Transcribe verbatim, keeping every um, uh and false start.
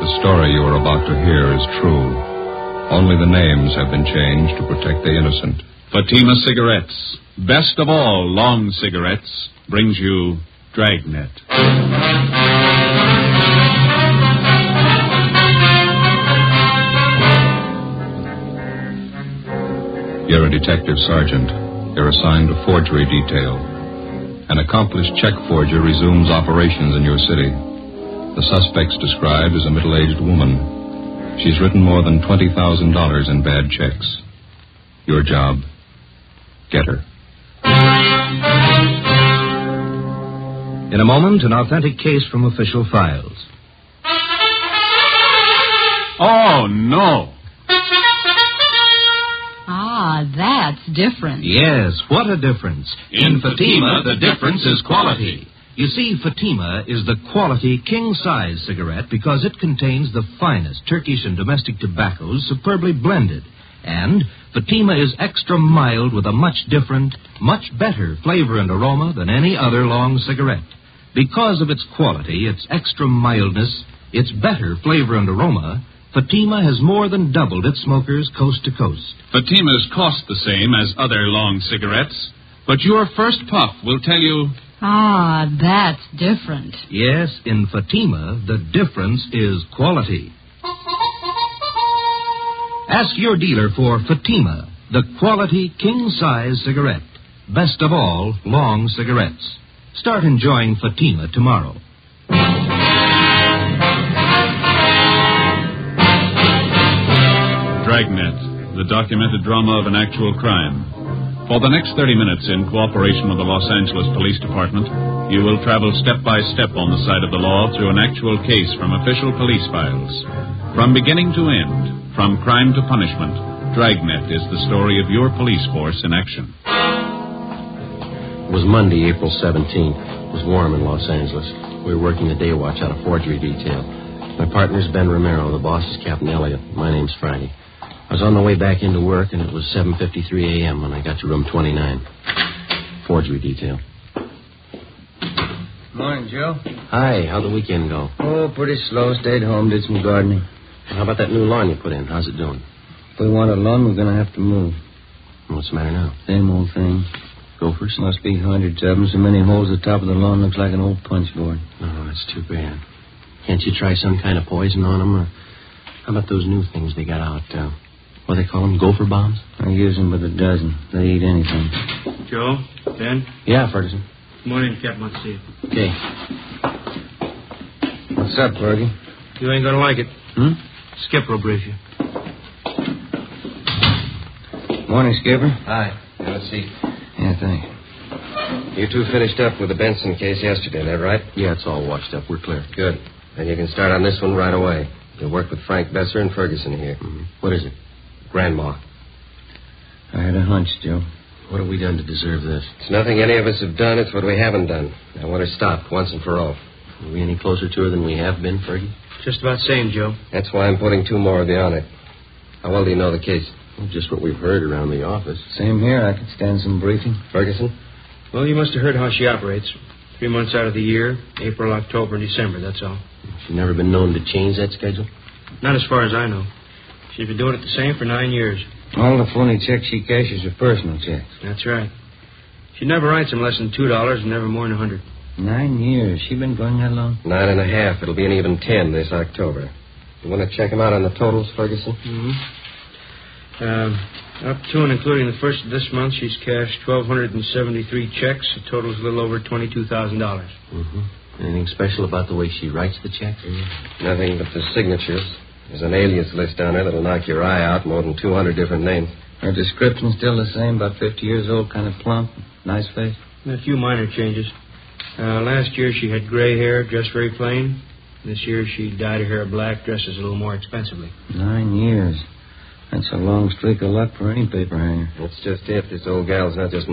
the story you are about to hear is true. Only the names have been changed to protect the innocent. Fatima Cigarettes, best of all long cigarettes, brings you Dragnet. You're a detective sergeant. You're assigned to forgery detail. An accomplished check forger resumes operations in your city. The suspect's described as a middle-aged woman. She's written more than twenty thousand dollars in bad checks. Your job, get her. In a moment, an authentic case from official files. Oh, no. Ah, that's different. Yes, what a difference. In Fatima, the difference is quality. You see, Fatima is the quality king-size cigarette because it contains the finest Turkish and domestic tobaccos superbly blended. And Fatima is extra mild with a much different, much better flavor and aroma than any other long cigarette. Because of its quality, its extra mildness, its better flavor and aroma, Fatima has more than doubled its smokers coast to coast. Fatimas cost the same as other long cigarettes, but your first puff will tell you... Ah, that's different. Yes, in Fatima, the difference is quality. Ask your dealer for Fatima, the quality king-size cigarette. Best of all, long cigarettes. Start enjoying Fatima tomorrow. Dragnet, the documented drama of an actual crime. For the next thirty minutes, in cooperation with the Los Angeles Police Department, you will travel step by step on the side of the law through an actual case from official police files. From beginning to end, from crime to punishment, Dragnet is the story of your police force in action. It was Monday, April seventeenth. It was warm in Los Angeles. We were working the day watch out of forgery detail. My partner's Ben Romero. The boss is Captain Elliott. My name's Friday. I was on the way back into work, and it was seven fifty-three a.m. when I got to room twenty-nine. Forgery detail. Morning, Joe. Hi, how'd the weekend go? Oh, pretty slow. Stayed home, did some gardening. How about that new lawn you put in? How's it doing? If we want a lawn, we're going to have to move. What's the matter now? Same old thing. Gophers? Must be hundreds of them. So many holes at the top of the lawn looks like an old punch board. Oh, that's too bad. Can't you try some kind of poison on them? Or how about those new things they got out? Uh, what do they call them? Gopher bombs? I use them by the dozen. They eat anything. Joe? Ben? Yeah, Ferguson. Good morning, Captain. Let's see you. Okay. What's up, Fergie? You ain't gonna like it. Hmm? Skipper will brief you. Morning, Skipper. Hi. Yeah, let's see. Yeah, thanks. You two finished up with the Benson case yesterday, is that right? Yeah, it's all washed up. We're clear. Good. Then you can start on this one right away. You'll work with Frank Besser and Ferguson here. Mm-hmm. What is it? Grandma. I had a hunch, Joe. What have we done to deserve this? It's nothing any of us have done. It's what we haven't done. I want her stopped once and for all. Are we any closer to her than we have been, Fergie? Just about same, Joe. That's why I'm putting two more of you on it. How well do you know the case? Well, just what we've heard around the office. Same here. I could stand some briefing. Ferguson? Well, you must have heard how she operates. Three months out of the year, April, October, and December, that's all. She's never been known to change that schedule? Not as far as I know. She's been doing it the same for nine years. All the phony checks she cashes are personal checks. That's right. She never writes them less than two dollars and never more than a hundred. Nine years. She been going that long? Nine and a half. It'll be an even ten this October. You want to check them out on the totals, Ferguson? Mm-hmm. Um, up to and including the first of this month, she's cashed one thousand two hundred seventy-three checks. The total's a little over twenty-two thousand dollars. Mm-hmm. Anything special about the way she writes the checks? Mm-hmm. Nothing but the signatures. There's an alias list on her that'll knock your eye out, more than two hundred different names. Her description's still the same, about fifty years old, kind of plump, nice face. A few minor changes. Uh, last year she had gray hair, dressed very plain. This year she dyed her hair black, dresses a little more expensively. Nine years. That's a long streak of luck for any paper hanger. That's just it. This old gal's not just